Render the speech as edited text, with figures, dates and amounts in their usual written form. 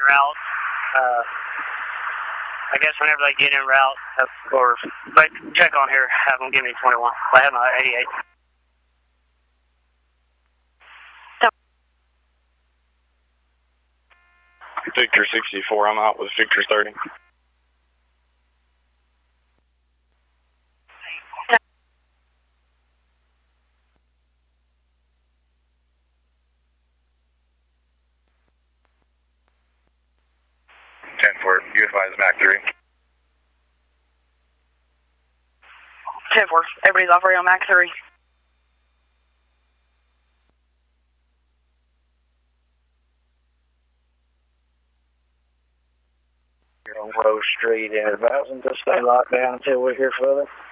route. I guess whenever they get en route, or but check on here, have them give me 21. I have my 88. Victor 64, I'm out with Victor 30. You advise Mac 3. 10-4, everybody's operating on Mac 3. You're on Rose Street and advising to stay locked down until we hear further.